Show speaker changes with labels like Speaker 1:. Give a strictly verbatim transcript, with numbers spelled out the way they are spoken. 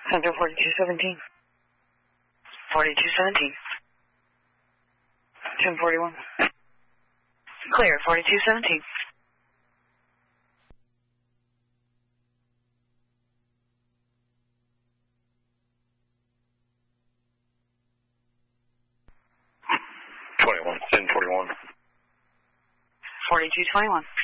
Speaker 1: Center forty-two seventeen. forty-two seventeen. ten forty-one. Clear, forty-two seventeen.
Speaker 2: twenty-one, ten forty-one.
Speaker 1: forty-two twenty-one.